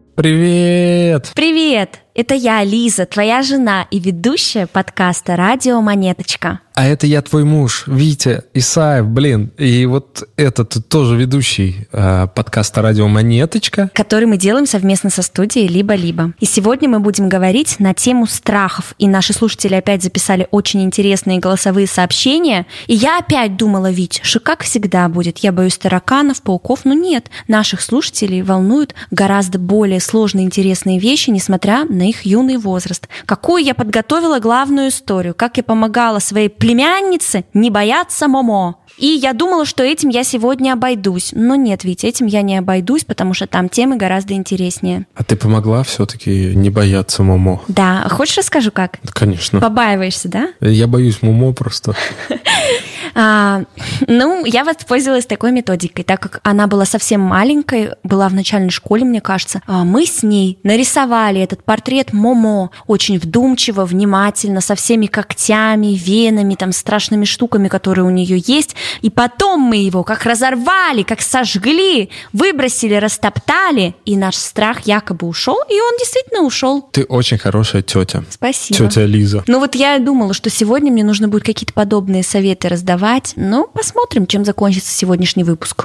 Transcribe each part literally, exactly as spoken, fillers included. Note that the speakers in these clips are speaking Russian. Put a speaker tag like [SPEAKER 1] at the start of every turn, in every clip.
[SPEAKER 1] Привет!
[SPEAKER 2] Привет! Это я, Лиза, твоя жена и ведущая подкаста «Радио Монеточка».
[SPEAKER 1] А это я, твой муж, Витя Исаев, блин. И вот этот тоже ведущий э, подкаста «Радио Монеточка»,
[SPEAKER 2] который мы делаем совместно со студией «Либо-либо». И сегодня мы будем говорить на тему страхов. И наши слушатели опять записали очень интересные голосовые сообщения. И я опять думала, Вить, что как всегда будет. Я боюсь тараканов, пауков. Но нет, наших слушателей волнуют гораздо более сложные интересные вещи, несмотря на их юный возраст. Какую я подготовила главную историю, как я помогала своей племяннице не бояться Момо. И я думала, что этим я сегодня обойдусь. Но нет, ведь этим я не обойдусь, потому что там темы гораздо интереснее.
[SPEAKER 1] А ты помогла все-таки не бояться Момо?
[SPEAKER 2] Да. Хочешь, расскажу, как?
[SPEAKER 1] Конечно.
[SPEAKER 2] Побаиваешься, да?
[SPEAKER 1] Я боюсь Момо просто.
[SPEAKER 2] А, ну, я воспользовалась такой методикой, так как она была совсем маленькой, была в начальной школе, мне кажется. Мы с ней нарисовали этот портрет Момо очень вдумчиво, внимательно, со всеми когтями, венами, там, страшными штуками, которые у нее есть. И потом мы его как разорвали, как сожгли, выбросили, растоптали, и наш страх якобы ушел, и он действительно ушел.
[SPEAKER 1] Ты очень хорошая тетя.
[SPEAKER 2] Спасибо.
[SPEAKER 1] Тетя Лиза.
[SPEAKER 2] Ну вот я думала, что сегодня мне нужно будет какие-то подобные советы раздавать. Ну, посмотрим, чем закончится сегодняшний выпуск.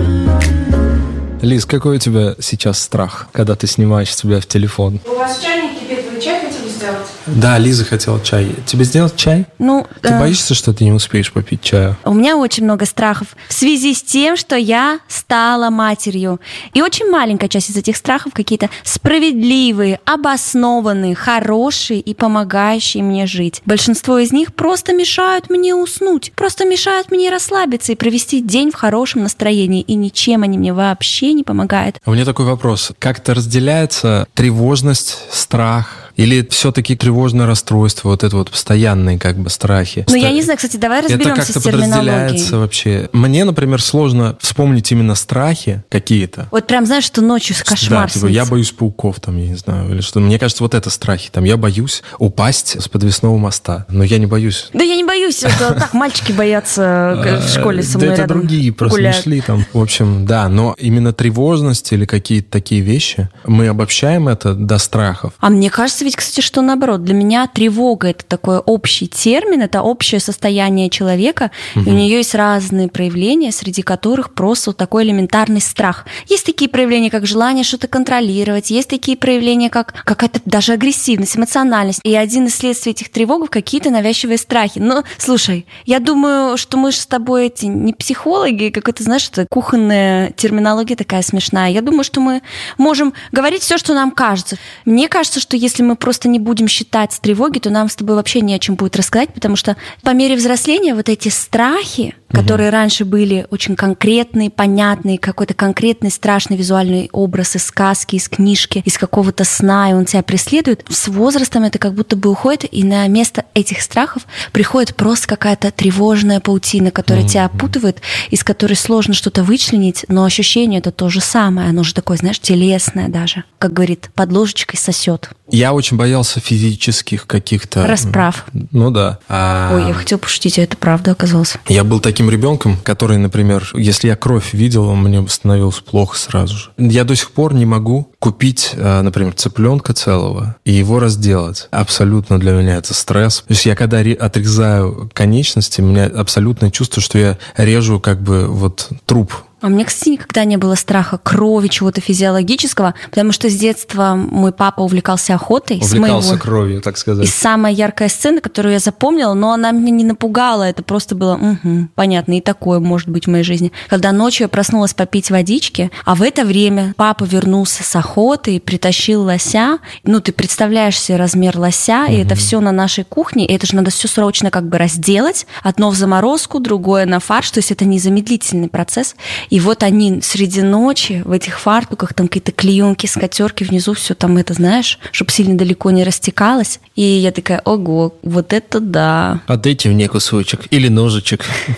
[SPEAKER 1] Лиз, какой у тебя сейчас страх, когда ты снимаешь себя в телефон?
[SPEAKER 3] У вас чайник кипит, вы чай хотели сделать?
[SPEAKER 1] Да, Лиза хотела чай. Тебе сделать чай?
[SPEAKER 2] Ну,
[SPEAKER 1] ты э... боишься, что ты не успеешь попить чаю?
[SPEAKER 2] У меня очень много страхов в связи с тем, что я стала матерью. И очень маленькая часть из этих страхов какие-то справедливые, обоснованные, хорошие и помогающие мне жить. Большинство из них просто мешают мне уснуть, просто мешают мне расслабиться и провести день в хорошем настроении. И ничем они мне вообще не помогают.
[SPEAKER 1] У меня такой вопрос. Как-то разделяется тревожность, страх? Или все-таки тревожное расстройство, вот это вот постоянные как бы страхи?
[SPEAKER 2] Ну, я не знаю, кстати, давай разберемся с терминологией. Это как-то подразделяется вообще. Мне, например, сложно вспомнить именно страхи какие-то. Вот прям, знаешь, что ночью кошмар
[SPEAKER 1] Да, типа я боюсь пауков, там, я не знаю, или что. Мне кажется, вот это страхи. Там, я боюсь упасть с подвесного моста, но я не боюсь.
[SPEAKER 2] Да я не боюсь, это так мальчики боятся в школе со мной рядом.
[SPEAKER 1] Да это другие просто не шли там. В общем, да, но именно тревожность или какие-то такие вещи, мы обобщаем это до страхов.
[SPEAKER 2] А мне кажется, ведь, кстати, что наоборот, для меня тревога — это такой общий термин, это общее состояние человека, угу. И у нее есть разные проявления, среди которых просто вот такой элементарный страх. Есть такие проявления, как желание что-то контролировать, есть такие проявления, как какая-то даже агрессивность, эмоциональность. И один из следствий этих тревог — какие-то навязчивые страхи. Но, слушай, я думаю, что мы же с тобой эти не психологи, какая-то, знаешь, это кухонная терминология такая смешная. Я думаю, что мы можем говорить все, что нам кажется. Мне кажется, что если мы мы просто не будем считать тревоги, то нам с тобой вообще не о чем будет рассказать, потому что по мере взросления вот эти страхи, которые угу. раньше были очень конкретные, понятные, какой-то конкретный страшный визуальный образ из сказки, из книжки, из какого-то сна, и он тебя преследует, с возрастом это как будто бы уходит, и на место этих страхов приходит просто какая-то тревожная паутина, которая угу. тебя опутывает, из которой сложно что-то вычленить, но ощущение это то же самое, оно же такое, знаешь, телесное даже, как говорит, под ложечкой сосет.
[SPEAKER 1] Я очень боялся физических каких-то...
[SPEAKER 2] Расправ.
[SPEAKER 1] Ну да. А...
[SPEAKER 2] Ой, я хотела пошутить, а это правда оказалось.
[SPEAKER 1] Я был таким ребенком, который, например, если я кровь видел, мне становилось плохо сразу же. Я до сих пор не могу купить, например, цыпленка целого и его разделать. Абсолютно для меня это стресс. То есть я когда отрезаю конечности, у меня абсолютное чувство, что я режу как бы вот труп.
[SPEAKER 2] А у меня, кстати, никогда не было страха крови, чего-то физиологического, потому что с детства мой папа увлекался охотой.
[SPEAKER 1] Увлекался
[SPEAKER 2] моего...
[SPEAKER 1] кровью, так сказать.
[SPEAKER 2] И самая яркая сцена, которую я запомнила, но она меня не напугала, это просто было, угу, понятно, и такое может быть в моей жизни. Когда ночью я проснулась попить водички, а в это время папа вернулся с охоты и притащил лося. Ну, ты представляешь себе размер лося, угу. и это все на нашей кухне, и это же надо все срочно как бы разделать. Одно в заморозку, другое на фарш, то есть это незамедлительный процесс. И вот они среди ночи в этих фартуках, там какие-то клеенки, скатерки, внизу все там это, знаешь, чтобы сильно далеко не растекалось. И я такая, ого, вот это да.
[SPEAKER 1] Отдайте мне кусочек или ножичек.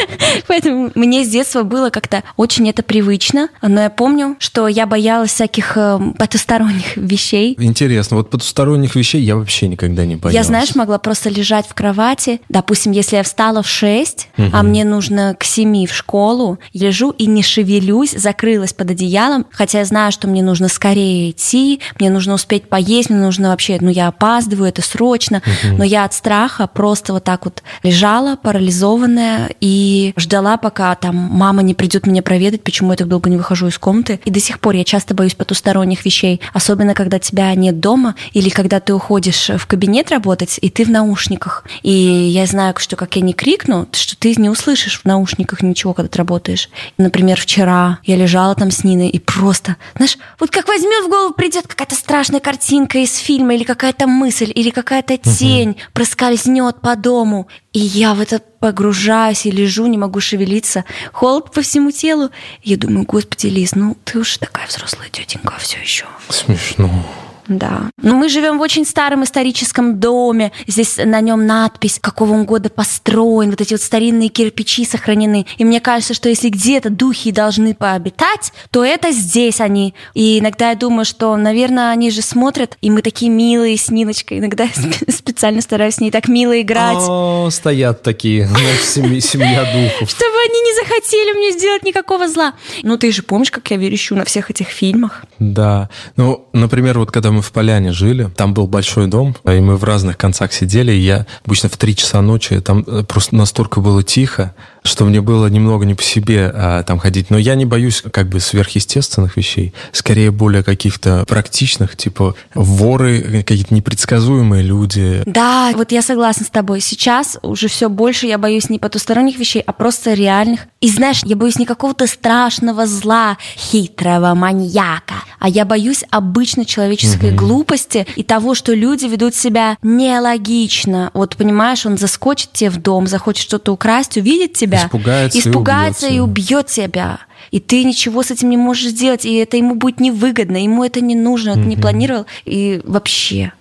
[SPEAKER 2] Поэтому мне с детства было как-то очень это привычно. Но я помню, что я боялась всяких э, потусторонних вещей.
[SPEAKER 1] Интересно, вот потусторонних вещей я вообще никогда не боялась.
[SPEAKER 2] Я, знаешь, могла просто лежать в кровати. Допустим, если я встала в шесть, угу. а мне нужно к семи в школу, лежу и не шевелюсь, закрылась под одеялом, хотя я знаю, что мне нужно скорее идти, мне нужно успеть поесть, мне нужно вообще, ну, я опаздываю, это срочно, угу. но я от страха просто вот так вот лежала, парализованная, и ждала, пока там мама не придет меня проведать, почему я так долго не выхожу из комнаты. И до сих пор я часто боюсь потусторонних вещей, особенно когда тебя нет дома, или когда ты уходишь в кабинет работать, и ты в наушниках. И я знаю, что как я не крикну, что ты не услышишь в наушниках ничего, когда ты работаешь. Например, вчера я лежала там с Ниной, и просто, знаешь, вот как возьмет в голову, придет какая-то страшная картинка из фильма, или какая-то мысль, или какая-то тень uh-huh. проскользнет по дому, и я в это погружаюсь и лежу, не могу шевелиться, холод по всему телу. Я думаю, господи, Лиз, ну ты уж такая взрослая тетенька все еще.
[SPEAKER 1] Смешно.
[SPEAKER 2] Да. Но мы живем в очень старом историческом доме. Здесь на нем надпись, какого он года построен. Вот эти вот старинные кирпичи сохранены. И мне кажется, что если где-то духи должны пообитать, то это здесь они. И иногда я думаю, что, наверное, они же смотрят, и мы такие милые с Ниночкой. Иногда я специально стараюсь с ней так мило играть.
[SPEAKER 1] О, стоят такие, семья духов.
[SPEAKER 2] Чтобы они не захотели мне сделать никакого зла. Ну, ты же помнишь, как я верещу на всех этих фильмах?
[SPEAKER 1] Да. Ну, например, вот когда мы в Поляне жили, там был большой дом, и мы в разных концах сидели, и я обычно в три часа ночи, там просто настолько было тихо, что мне было немного не по себе а, там ходить. Но я не боюсь как бы сверхъестественных вещей, скорее более каких-то практичных, типа воры, какие-то непредсказуемые люди.
[SPEAKER 2] Да, вот я согласна с тобой. Сейчас уже все больше я боюсь не потусторонних вещей, а просто реальных. И знаешь, я боюсь не какого-то страшного зла, хитрого маньяка, а я боюсь обычной человеческой mm-hmm. глупости и того, что люди ведут себя нелогично. Вот понимаешь, он заскочит тебе в дом, захочет что-то украсть, увидит тебя,
[SPEAKER 1] испугается,
[SPEAKER 2] испугается
[SPEAKER 1] и,
[SPEAKER 2] и убьет тебя. И ты ничего с этим не можешь сделать, и это ему будет невыгодно, ему это не нужно, он mm-hmm. не планировал, и вообще.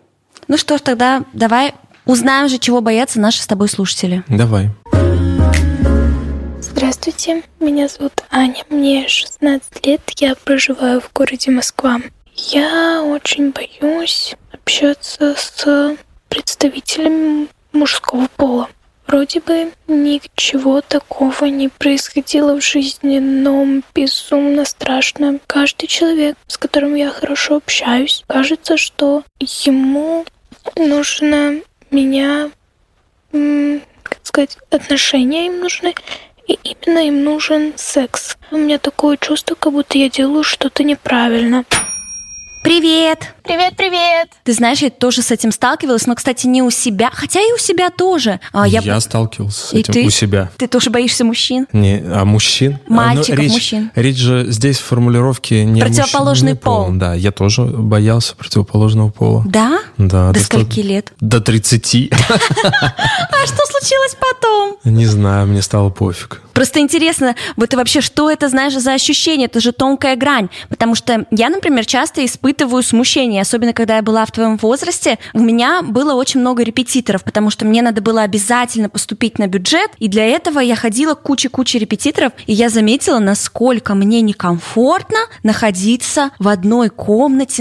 [SPEAKER 2] Ну что ж, тогда давай узнаем же, чего боятся наши с тобой слушатели.
[SPEAKER 1] Давай.
[SPEAKER 4] Здравствуйте, меня зовут Аня, мне шестнадцать лет, я проживаю в городе Москва. Я очень боюсь общаться с представителями мужского пола. Вроде бы ничего такого не происходило в жизни, но безумно страшно. Каждый человек, с которым я хорошо общаюсь, кажется, что ему нужно меня, как сказать, отношения им нужны, и именно им нужен секс. У меня такое чувство, как будто я делаю что-то неправильно.
[SPEAKER 2] Привет!
[SPEAKER 4] Привет, привет!
[SPEAKER 2] Ты знаешь, я тоже с этим сталкивалась, но, кстати, не у себя, хотя и у себя тоже.
[SPEAKER 1] А, я я сталкивался с этим
[SPEAKER 2] ты?
[SPEAKER 1] у себя.
[SPEAKER 2] Ты тоже боишься мужчин?
[SPEAKER 1] Не, а мужчин?
[SPEAKER 2] Мальчиков,
[SPEAKER 1] а, ну, речь,
[SPEAKER 2] мужчин.
[SPEAKER 1] Речь же здесь в формулировке не
[SPEAKER 2] противоположный
[SPEAKER 1] мужчин, пол.
[SPEAKER 2] пол.
[SPEAKER 1] Да, я тоже боялся противоположного пола.
[SPEAKER 2] Да?
[SPEAKER 1] Да.
[SPEAKER 2] До скольки лет?
[SPEAKER 1] До тридцати.
[SPEAKER 2] А что случилось потом?
[SPEAKER 1] Не знаю, мне стало пофиг.
[SPEAKER 2] Просто интересно, вот вообще, что это, знаешь, за ощущение? Это же тонкая грань. Потому что я, например, часто испытываю смущение, особенно когда я была в твоем возрасте. У меня было очень много репетиторов, потому что мне надо было обязательно поступить на бюджет, и для этого я ходила к куче-куче репетиторов, и я заметила, насколько мне некомфортно находиться в одной комнате